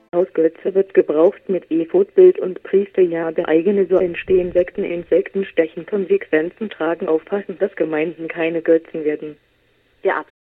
Hausgötze wird gebraucht mit Ephod-Bild und Priesterjade. Eigene so entstehen Sekten. Insekten stechen Konsequenzen tragen. Aufpassen, dass Gemeinden keine Götzen werden. Der